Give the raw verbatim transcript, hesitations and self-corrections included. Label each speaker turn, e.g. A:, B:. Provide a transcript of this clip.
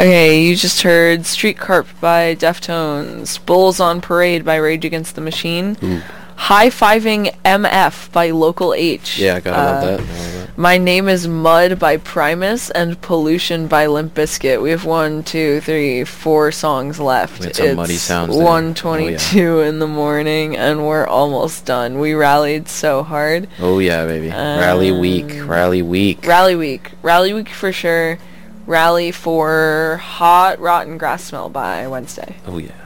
A: Okay, you just heard Street Carp by Deftones, Bulls on Parade by Rage Against the Machine,
B: Ooh.
A: High-Fiving M F by Local H.
B: Yeah, I gotta
A: uh,
B: love that. I love that.
A: My Name is Mud by Primus, and Pollution by Limp Bizkit. We have one, two, three, four songs left.
B: We had some
A: it's
B: muddy sounds there.
A: one twenty-two oh, yeah. in the morning, and we're almost done. We rallied so hard.
B: Oh yeah, baby.
A: Um,
B: Rally week. Rally week.
A: Rally week. Rally week for sure. Rally for Hot Rotten Grass Smell by Wednesday.
B: Oh yeah.